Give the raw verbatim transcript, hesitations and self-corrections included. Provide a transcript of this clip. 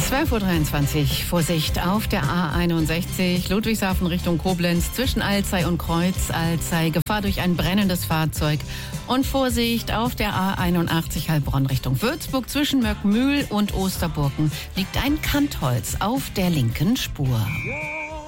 zwölf Uhr dreiundzwanzig. Vorsicht auf der A einundsechzig, Ludwigshafen Richtung Koblenz, zwischen Alzey und Kreuz Alzey. Gefahr durch ein brennendes Fahrzeug. Und Vorsicht auf der A einundachtzig, Heilbronn Richtung Würzburg, zwischen Möckmühl und Osterburken liegt ein Kantholz auf der linken Spur.